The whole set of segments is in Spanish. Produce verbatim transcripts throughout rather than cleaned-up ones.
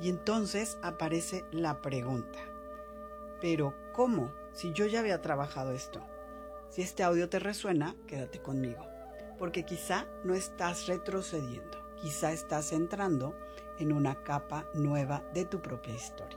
Y entonces aparece la pregunta, ¿pero cómo? Si yo ya había trabajado esto. Si este audio te resuena, quédate conmigo, porque quizá no estás retrocediendo, quizá estás entrando en una capa nueva de tu propia historia.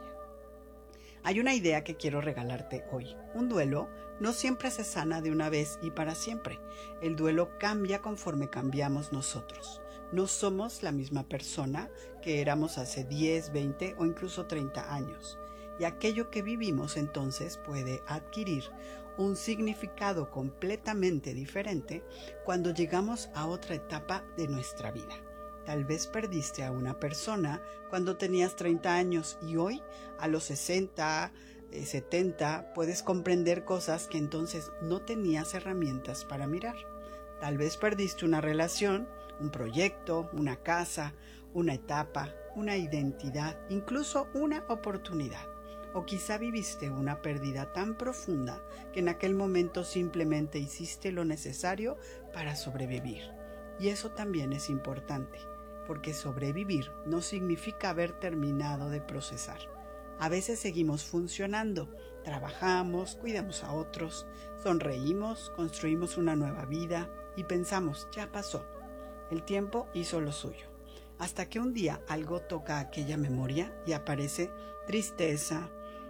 Hay una idea que quiero regalarte hoy. Un duelo no siempre se sana de una vez y para siempre. El duelo cambia conforme cambiamos nosotros. No somos la misma persona que éramos hace diez, veinte o incluso treinta años. Y aquello que vivimos entonces puede adquirir un significado completamente diferente cuando llegamos a otra etapa de nuestra vida. Tal vez perdiste a una persona cuando tenías treinta años y hoy, a los sesenta, setenta, puedes comprender cosas que entonces no tenías herramientas para mirar. Tal vez perdiste una relación, un proyecto, una casa, una etapa, una identidad, incluso una oportunidad. O quizá viviste una pérdida tan profunda que en aquel momento simplemente hiciste lo necesario para sobrevivir. Y eso también es importante, porque sobrevivir no significa haber terminado de procesar. A veces seguimos funcionando, trabajamos, cuidamos a otros, sonreímos, construimos una nueva vida y pensamos, ya pasó, el tiempo hizo lo suyo. Hasta que un día algo toca aquella memoria y aparece tristeza,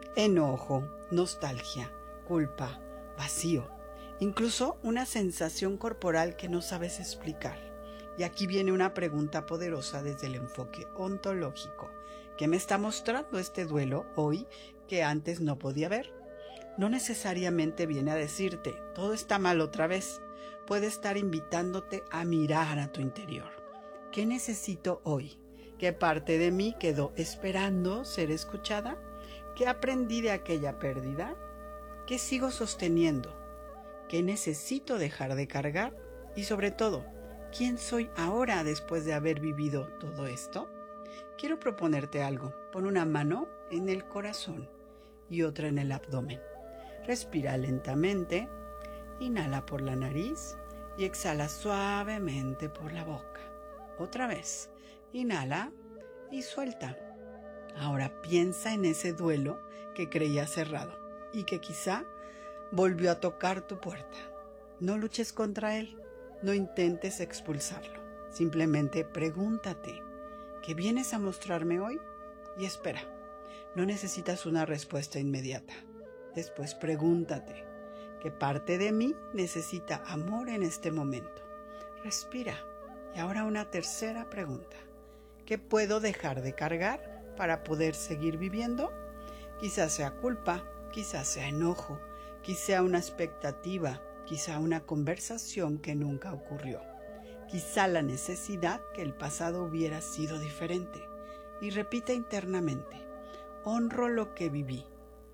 enojo, nostalgia, culpa, vacío, incluso una sensación corporal que no sabes explicar. Y aquí viene una pregunta poderosa desde el enfoque ontológico. ¿Qué me está mostrando este duelo hoy que antes no podía ver? No necesariamente viene a decirte, todo está mal otra vez. Puede estar invitándote a mirar a tu interior. ¿Qué necesito hoy? ¿Qué parte de mí quedó esperando ser escuchada? ¿Qué aprendí de aquella pérdida? ¿Qué sigo sosteniendo? ¿Qué necesito dejar de cargar? Y sobre todo, ¿quién soy ahora después de haber vivido todo esto? Quiero proponerte algo. Pon una mano en el corazón y otra en el abdomen. Respira lentamente, inhala por la nariz y exhala suavemente por la boca. Otra vez, inhala y suelta. Ahora piensa en ese duelo que creías cerrado y que quizá volvió a tocar tu puerta. No luches contra él, no intentes expulsarlo. Simplemente pregúntate, ¿qué vienes a mostrarme hoy? Y espera, no necesitas una respuesta inmediata. Después pregúntate, ¿qué parte de mí necesita amor en este momento? Respira. Y ahora una tercera pregunta. ¿Qué puedo dejar de cargar para poder seguir viviendo? Quizás sea culpa, quizás sea enojo, quizá una expectativa, quizá una conversación que nunca ocurrió. Quizá la necesidad que el pasado hubiera sido diferente. Y repita internamente, honro lo que viví,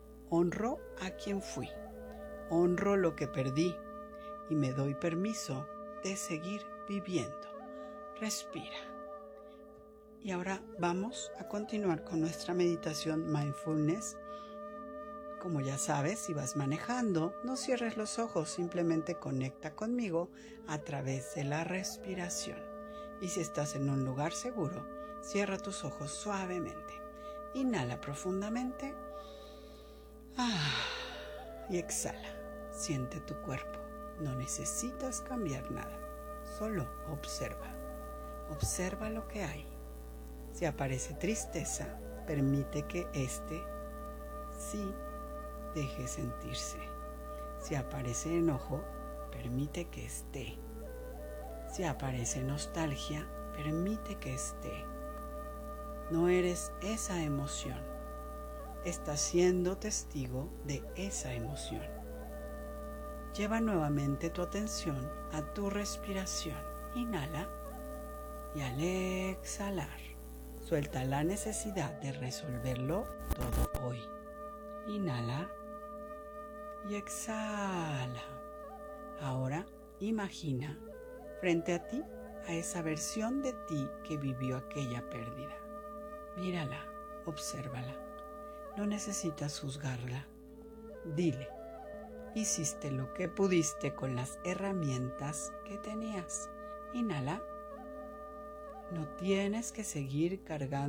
honro a quien fui, honro lo que perdí y me doy permiso de seguir viviendo. Respira. Y ahora vamos a continuar con nuestra meditación mindfulness. Como ya sabes, si vas manejando, no cierres los ojos, simplemente conecta conmigo a través de la respiración. Y si estás en un lugar seguro, cierra tus ojos suavemente. Inhala profundamente. Ah, y exhala. Siente tu cuerpo. No necesitas cambiar nada. Solo observa. Observa lo que hay. Si aparece tristeza, permite que éste sí deje sentirse. Si aparece enojo, permite que esté. Si aparece nostalgia, permite que esté. No eres esa emoción. Estás siendo testigo de esa emoción. Lleva nuevamente tu atención a tu respiración. Inhala y al exhalar, suelta la necesidad de resolverlo todo hoy. Inhala y exhala. Ahora imagina frente a ti a esa versión de ti que vivió aquella pérdida. Mírala, obsérvala. No necesitas juzgarla. Dile, hiciste lo que pudiste con las herramientas que tenías. Inhala. No tienes que seguir cargando